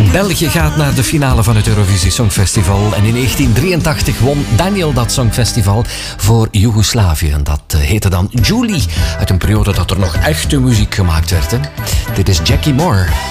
België gaat naar de finale van het Eurovisie Songfestival. En in 1983 won Daniel dat Songfestival voor Joegoslavië. En dat heette dan Julie. Uit een periode dat er nog echte muziek gemaakt werd. Hè. Dit is Jackie Moore.